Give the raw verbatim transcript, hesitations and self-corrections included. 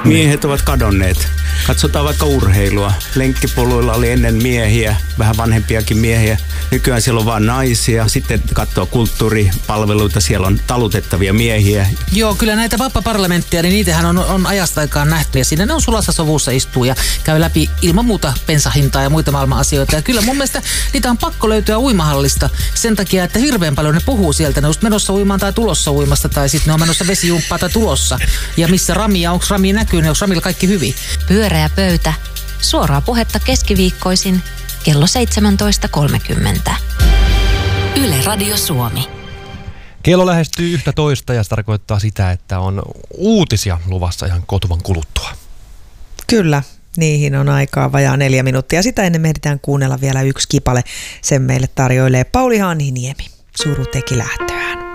Miehet ovat kadonneet. Katsotaan vaikka urheilua. Lenkkipoluilla oli ennen miehiä, vähän vanhempiakin miehiä. Nykyään siellä on vain naisia. Sitten katsoo kulttuuripalveluita, siellä on talutettavia miehiä. Joo, kyllä näitä vappaparlamentteja, niin niitähän on, on ajasta aikaan nähty. Ja siinä ne on sulassa sovussa istuu ja käy läpi ilman muuta bensahintaa ja muita maailman asioita. Ja kyllä mun mielestä niitä on pakko löytyä uimahallista sen takia, että hirveän paljon ne puhuu sieltä. Ne on menossa uimaan tai tulossa uimasta tai sitten ne on menossa vesijumppaa tai tulossa. Ja missä Rami ja onko Rami näkyy, onko Ramilla kaikki hyvin? Pyöreä pöytä. Suoraa puhetta keskiviikkoisin kello seitsemäntoista kolmekymmentä. Yle Radio Suomi. Kello lähestyy yhtä toista ja se tarkoittaa sitä, että on uutisia luvassa ihan kotuvan kuluttua. Kyllä, niihin on aikaa vajaa neljä minuuttia. Sitä ennen me ehditään kuunnella vielä yksi kipale. Sen meille tarjoilee Pauli Hanhiniemi. Suru teki lähtöään.